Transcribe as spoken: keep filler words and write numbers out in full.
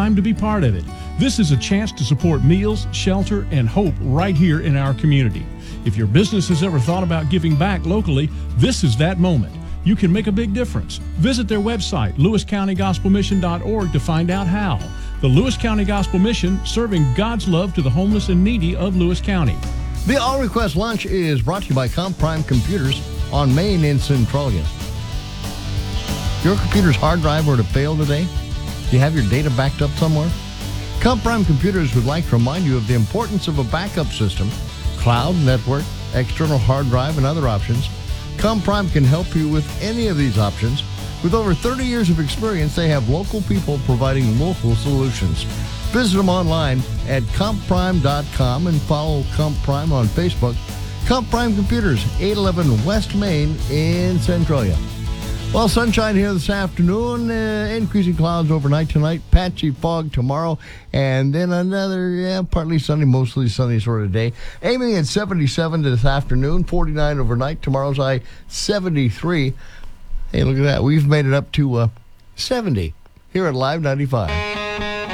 time to be part of it. This is a chance to support meals, shelter, and hope right here in our community. If your business has ever thought about giving back locally, this is that moment. You can make a big difference. Visit their website, lewis county gospel mission dot org, to find out how. The Lewis County Gospel Mission, serving God's love to the homeless and needy of Lewis County. The All Request Lunch is brought to you by ComPrime Computers on Main in Centralia. Your computer's hard drive were to fail today? Do you have your data backed up somewhere? ComPrime Computers would like to remind you of the importance of a backup system, cloud, network, external hard drive, and other options. ComPrime can help you with any of these options. With over thirty years of experience, they have local people providing local solutions. Visit them online at comp prime dot com and follow ComPrime on Facebook. ComPrime Computers, eight eleven West Main in Centralia. Well, sunshine here this afternoon, uh, increasing clouds overnight tonight, patchy fog tomorrow, and then another, yeah, partly sunny, mostly sunny sort of day. Aiming at seventy-seven this afternoon, forty-nine overnight, tomorrow's high seventy-three. Hey, look at that. We've made it up to uh, seventy here at Live ninety-five.